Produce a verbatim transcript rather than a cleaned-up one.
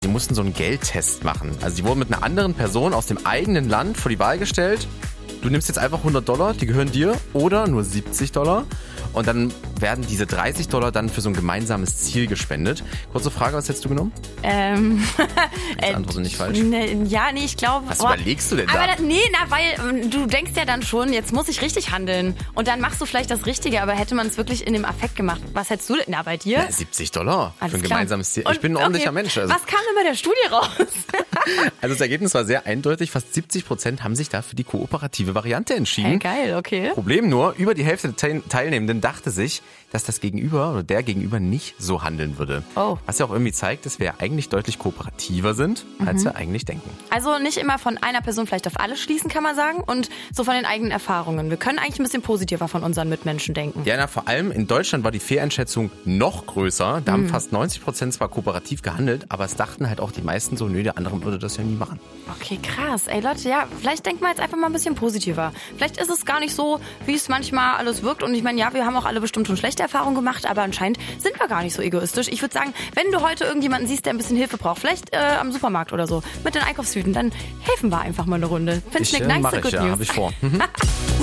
Die mussten so einen Geldtest machen. Also die wurden mit einer anderen Person aus dem eigenen Land vor die Wahl gestellt. Du nimmst jetzt einfach hundert Dollar, die gehören dir, oder nur siebzig Dollar. Und dann werden diese dreißig Dollar dann für so ein gemeinsames Ziel gespendet. Kurze Frage, was hättest du genommen? Ähm, Das Antwort nicht falsch. Ne, ja, nee, ich glaube... Was oh, überlegst du denn aber da? da? Nee, na, weil ähm, du denkst ja dann schon, jetzt muss ich richtig handeln. Und dann machst du vielleicht das Richtige, aber hätte man es wirklich in dem Affekt gemacht. Was hättest du denn? Na, bei dir? Ja, siebzig Dollar Alles für ein klar. gemeinsames Ziel. Und, Ich bin ein ordentlicher okay, Mensch. Also. Was kam denn bei der Studie raus? Also das Ergebnis war sehr eindeutig. Fast siebzig Prozent haben sich da für die kooperative Variante entschieden. Hey, geil, okay. Problem nur, über die Hälfte der Teil- Teilnehmenden dachte sich, dass das Gegenüber oder der Gegenüber nicht so handeln würde. Oh. Was ja auch irgendwie zeigt, dass wir ja eigentlich deutlich kooperativer sind, als wir eigentlich denken. Also nicht immer von einer Person vielleicht auf alle schließen, kann man sagen. Und so von den eigenen Erfahrungen. Wir können eigentlich ein bisschen positiver von unseren Mitmenschen denken. Ja, na, vor allem in Deutschland war die Fehleinschätzung noch größer. Da haben fast neunzig Prozent zwar kooperativ gehandelt, aber es dachten halt auch die meisten so, nö, der andere würde das ja nie machen. Okay, krass. Ey Leute, ja, vielleicht denken wir jetzt einfach mal ein bisschen positiver. Vielleicht ist es gar nicht so, wie es manchmal alles wirkt. Und ich meine, ja, wir haben auch alle bestimmt schon schlechte Erfahrungen gemacht, aber anscheinend sind wir gar nicht so egoistisch. Ich würde sagen, wenn du heute irgendjemanden siehst, der ein bisschen Hilfe braucht, vielleicht äh, am Supermarkt oder so, mit den Einkaufstüten, dann helfen wir einfach mal eine Runde. Findest Ich du äh, eine nice mache ich, Good ja, News? habe ich vor.